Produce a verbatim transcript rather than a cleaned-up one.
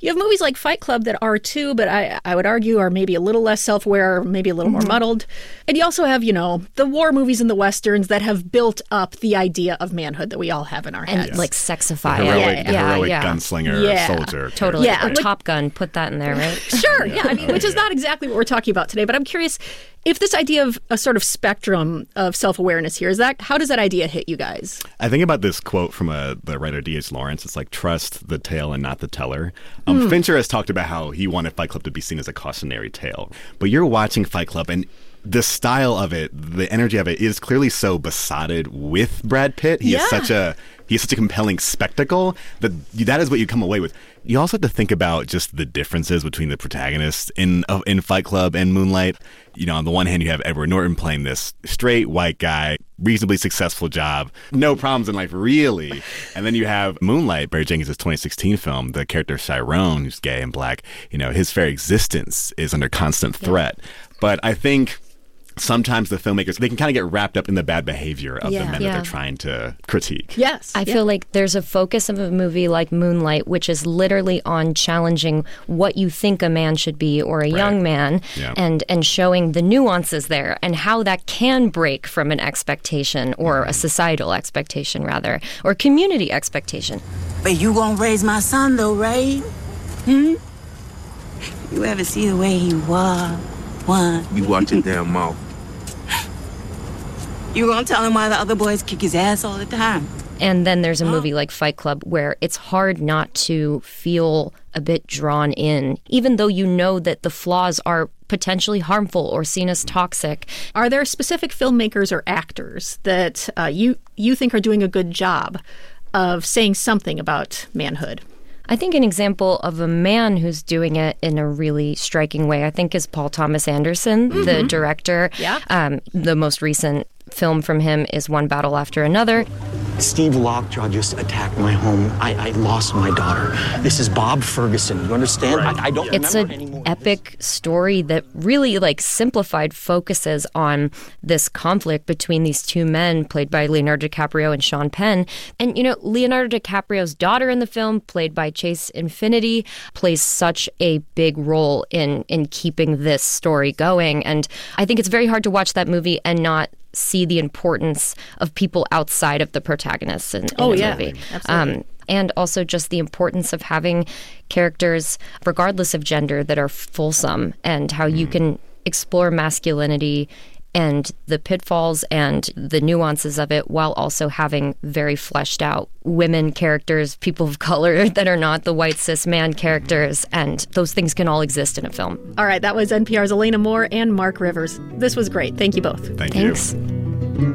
You have movies like Fight Club that are too, but I, I would argue are maybe a little less self-aware, maybe a little mm-hmm. more muddled. And you also have, you know, the war movies and the Westerns that have built up the idea of manhood that we all have in our heads. And like sexify the heroic, it. the Yeah, heroic yeah. gunslinger yeah. soldier. Totally. Yeah. Or Like, Top Gun, put that in there, right? Sure, yeah. I mean, which is not exactly what we're talking about today, but I'm curious if this idea of a sort of spectrum of self-awareness here, is that, how does that idea hit you guys? I think about this quote from a, the writer D H Lawrence. It's like, trust the tale and not the teller. Um, mm. Fincher has talked about how he wanted Fight Club to be seen as a cautionary tale. But you're watching Fight Club, and the style of it, the energy of it is clearly so besotted with Brad Pitt. He yeah. is such a he is such a compelling spectacle that that is what you come away with. You also have to think about just the differences between the protagonists in uh, in Fight Club and Moonlight. You know, on the one hand, you have Edward Norton playing this straight white guy, reasonably successful job, no problems in life, really. And then you have Moonlight, Barry Jenkins' twenty sixteen film, the character Chiron, who's gay and black. You know, his very existence is under constant threat. Yeah. But I think sometimes the filmmakers, they can kind of get wrapped up in the bad behavior of yeah. the men yeah. that they're trying to critique. Yes. I yeah. feel like there's a focus of a movie like Moonlight, which is literally on challenging what you think a man should be or a right. young man yeah. and, and showing the nuances there and how that can break from an expectation or a societal expectation, rather, or community expectation. But you gonna raise my son, though, right? Hmm? You ever see the way he was? One. You watch your damn mouth. You gonna tell him why the other boys kick his ass all the time? And then there's a movie like Fight Club where it's hard not to feel a bit drawn in, even though you know that the flaws are potentially harmful or seen as toxic. Are there specific filmmakers or actors that uh, you you think are doing a good job of saying something about manhood? I think an example of a man who's doing it in a really striking way, I think, is Paul Thomas Anderson, mm-hmm. the director. Yeah. Um, the most recent film from him is One Battle After Another. Steve Lockjaw just attacked my home. I, I lost my daughter. This is Bob Ferguson. You understand? Right. I, I don't It's remember an anymore. epic story that really, like, simplified focuses on this conflict between these two men, played by Leonardo DiCaprio and Sean Penn. And, you know, Leonardo DiCaprio's daughter in the film, played by Chase Infinity, plays such a big role in in keeping this story going. And I think it's very hard to watch that movie and not see the importance of people outside of the protagonists in, in oh, the yeah. movie. Absolutely. Um, and also just the importance of having characters, regardless of gender, that are fulsome, and how you can explore masculinity and the pitfalls and the nuances of it while also having very fleshed out women characters, people of color that are not the white cis man characters, and those things can all exist in a film. All right, that was N P R's Elena Moore and Mark Rivers. This was great. Thank you both. Thank Thanks. you.